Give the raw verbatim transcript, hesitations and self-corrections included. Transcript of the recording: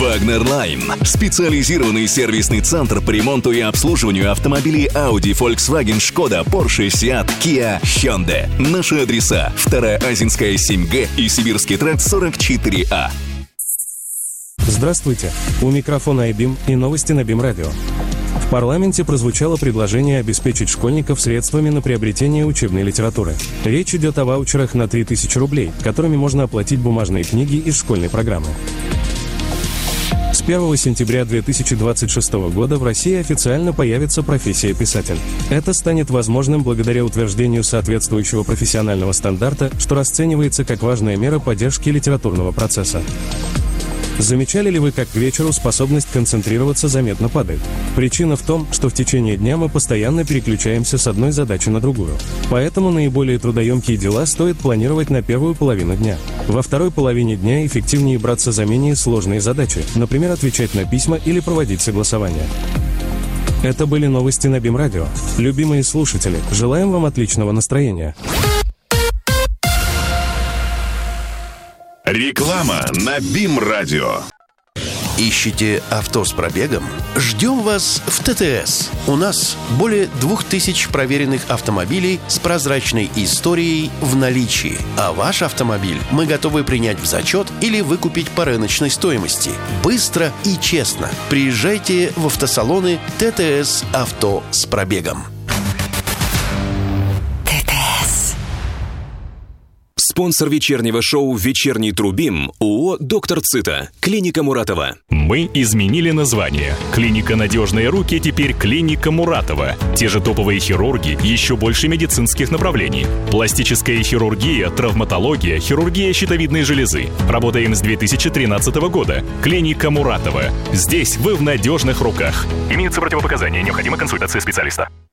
Wagner Line – специализированный сервисный центр по ремонту и обслуживанию автомобилей Audi, Volkswagen, Skoda, Porsche, Seat, Kia, Hyundai. Наши адреса: Вторая Азинская, семь Г и Сибирский тракт, сорок четыре А. Здравствуйте. У микрофона iBeam и новости на BeamRadio. В парламенте прозвучало предложение обеспечить школьников средствами на приобретение учебной литературы. Речь идет о ваучерах на три тысячи рублей, которыми можно оплатить бумажные книги из школьной программы. С первого сентября две тысячи двадцать шестого года в России официально появится профессия писатель. Это станет возможным благодаря утверждению соответствующего профессионального стандарта, что расценивается как важная мера поддержки литературного процесса. Замечали ли вы, как к вечеру способность концентрироваться заметно падает? Причина в том, что в течение дня мы постоянно переключаемся с одной задачи на другую. Поэтому наиболее трудоемкие дела стоит планировать на первую половину дня. Во второй половине дня эффективнее браться за менее сложные задачи, например, отвечать на письма или проводить согласования. Это были новости на BeamRadio. Любимые слушатели, желаем вам отличного настроения. Реклама на BeamRadio. Ищете авто с пробегом? Ждем вас в ТТС. У нас более двух тысяч проверенных автомобилей с прозрачной историей в наличии. А ваш автомобиль мы готовы принять в зачет или выкупить по рыночной стоимости. Быстро и честно. Приезжайте в автосалоны ТТС «Авто с пробегом». Спонсор вечернего шоу «Вечерний Трубим» ООО «Доктор Цита», клиника Муратова. Мы изменили название. Клиника «Надежные руки» теперь клиника Муратова. Те же топовые хирурги, еще больше медицинских направлений. Пластическая хирургия, травматология, хирургия щитовидной железы. Работаем с две тысячи тринадцатого года. Клиника Муратова. Здесь вы в надежных руках. Имеются противопоказания, необходима консультация специалиста.